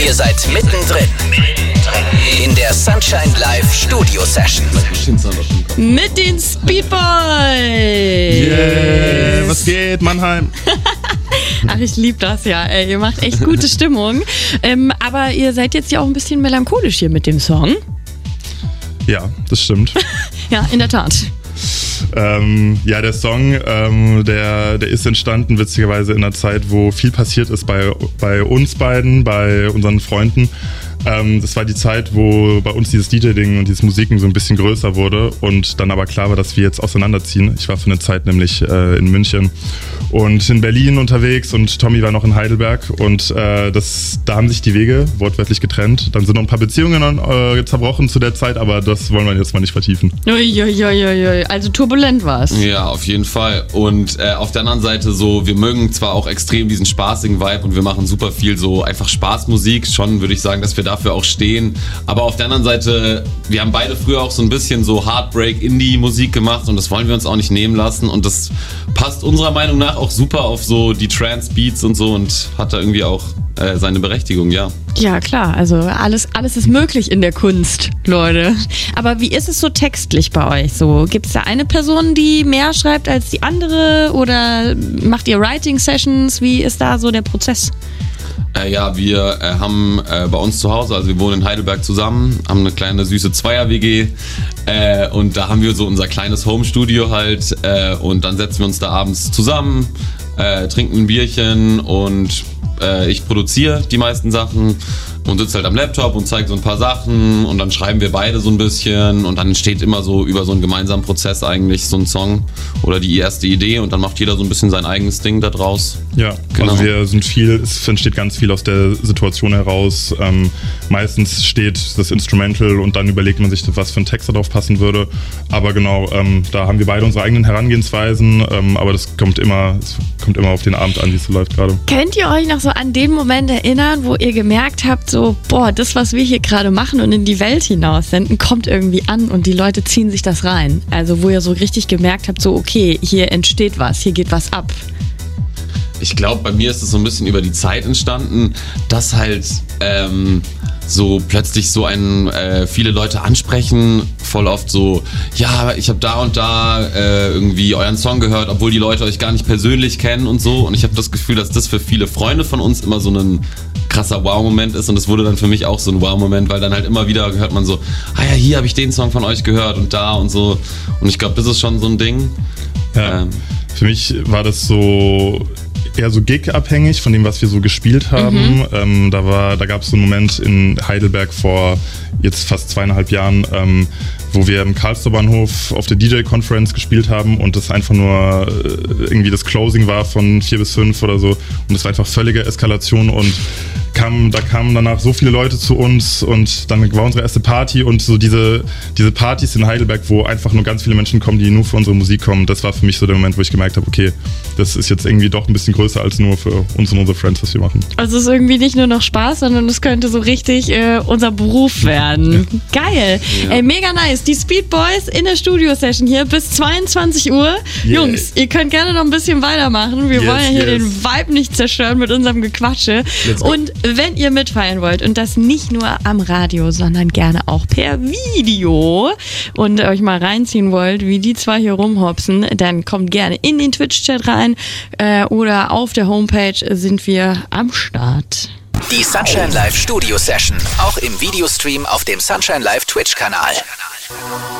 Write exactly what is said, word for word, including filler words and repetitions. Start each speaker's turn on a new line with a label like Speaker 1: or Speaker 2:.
Speaker 1: Ihr seid mittendrin in der Sunshine Live Studio Session.
Speaker 2: Mit den Speed Boys.
Speaker 3: Yeah, was geht, Mannheim?
Speaker 2: Ach, ich liebe das ja. Ey, ihr macht echt gute Stimmung. Ähm, aber ihr seid jetzt ja auch ein bisschen melancholisch hier mit dem Song.
Speaker 3: Ja, das stimmt.
Speaker 2: Ja, in der Tat.
Speaker 3: Ähm, ja, der Song, ähm, der, der ist entstanden witzigerweise in einer Zeit, wo viel passiert ist bei, bei uns beiden, bei unseren Freunden. Ähm, das war die Zeit, wo bei uns dieses D J-Ding und dieses Musiken so ein bisschen größer wurde und dann aber klar war, dass wir jetzt auseinanderziehen. Ich war für eine Zeit nämlich äh, in München und in Berlin unterwegs und Tommy war noch in Heidelberg und äh, das, da haben sich die Wege wortwörtlich getrennt. Dann sind noch ein paar Beziehungen äh, zerbrochen zu der Zeit, aber das wollen wir jetzt mal nicht vertiefen.
Speaker 2: Uiuiuiui, also turbulent war's.
Speaker 4: Ja, auf jeden Fall. Und äh, auf der anderen Seite so, wir mögen zwar auch extrem diesen spaßigen Vibe und wir machen super viel so einfach Spaßmusik. Schon würde ich sagen, dass wir dafür auch stehen. Aber auf der anderen Seite, wir haben beide früher auch so ein bisschen so Heartbreak-Indie-Musik gemacht und das wollen wir uns auch nicht nehmen lassen und das passt unserer Meinung nach auch super auf so die Trance-Beats und so und hat da irgendwie auch äh, seine Berechtigung, ja.
Speaker 2: Ja, klar, also alles, alles ist möglich in der Kunst, Leute. Aber wie ist es so textlich bei euch? So, gibt es da eine Person, die mehr schreibt als die andere oder macht ihr Writing-Sessions? Wie ist da so der Prozess?
Speaker 4: Äh, ja, wir äh, haben äh, bei uns zu Hause, also wir wohnen in Heidelberg zusammen, haben eine kleine süße Zweier-W G äh, und da haben wir so unser kleines Home-Studio halt äh, und dann setzen wir uns da abends zusammen, äh, trinken ein Bierchen und äh, ich produziere die meisten Sachen und sitze halt am Laptop und zeige so ein paar Sachen und dann schreiben wir beide so ein bisschen und dann entsteht immer so über so einen gemeinsamen Prozess eigentlich so ein Song oder die erste Idee und dann macht jeder so ein bisschen sein eigenes Ding da draus.
Speaker 3: Ja,
Speaker 4: genau.
Speaker 3: Also wir sind viel, es entsteht ganz viel aus der Situation heraus. Ähm, meistens steht das Instrumental und dann überlegt man sich, was für ein Text da drauf passen würde. Aber genau, ähm, da haben wir beide unsere eigenen Herangehensweisen, ähm, aber das kommt immer, es kommt immer auf den Abend an, wie es so läuft gerade.
Speaker 2: Könnt ihr euch noch so an den Moment erinnern, wo ihr gemerkt habt, so, boah, das, was wir hier gerade machen und in die Welt hinaus senden, kommt irgendwie an und die Leute ziehen sich das rein? Also wo ihr so richtig gemerkt habt, so, okay, hier entsteht was, hier geht was ab.
Speaker 4: Ich glaube, bei mir ist es so ein bisschen über die Zeit entstanden, dass halt ähm, so plötzlich so ein äh, viele Leute ansprechen, voll oft so, ja, ich habe da und da äh, irgendwie euren Song gehört, obwohl die Leute euch gar nicht persönlich kennen und so. Und ich habe das Gefühl, dass das für viele Freunde von uns immer so ein krasser Wow-Moment ist und es wurde dann für mich auch so ein Wow-Moment, weil dann halt immer wieder hört man so, ah ja, hier habe ich den Song von euch gehört und da und so. Und ich glaube, das ist schon so ein Ding.
Speaker 3: Ja,
Speaker 4: ähm,
Speaker 3: für mich war das so eher so gig-abhängig von dem, was wir so gespielt haben. Mhm. Ähm, da war, da gab es so einen Moment in Heidelberg vor jetzt fast zweieinhalb Jahren, ähm, wo wir im Karlsruhe-Bahnhof auf der D J-Conference gespielt haben und das einfach nur äh, irgendwie das Closing war von vier bis fünf oder so und es war einfach völlige Eskalation und kam, da kamen danach so viele Leute zu uns und dann war unsere erste Party und so diese, diese Partys in Heidelberg, wo einfach nur ganz viele Menschen kommen, die nur für unsere Musik kommen, das war für mich so der Moment, wo ich gemerkt habe, okay, das ist jetzt irgendwie doch ein bisschen größer als nur für uns und unsere Friends, was wir machen.
Speaker 2: Also es ist irgendwie nicht nur noch Spaß, sondern es könnte so richtig äh, unser Beruf werden. Ja. Geil. Ja. Ey, mega nice. Die Speed Boys in der Studio-Session hier bis zweiundzwanzig Uhr. Yeah. Jungs, ihr könnt gerne noch ein bisschen weitermachen. Wir yes, wollen ja hier yes. den Vibe nicht zerstören mit unserem Gequatsche. Und wenn ihr mitfeiern wollt und das nicht nur am Radio, sondern gerne auch per Video und euch mal reinziehen wollt, wie die zwei hier rumhopsen, dann kommt gerne in den Twitch-Chat rein äh, oder auf der Homepage sind wir am Start.
Speaker 1: Die Sunshine Live Studio Session, auch im Videostream auf dem Sunshine Live Twitch-Kanal.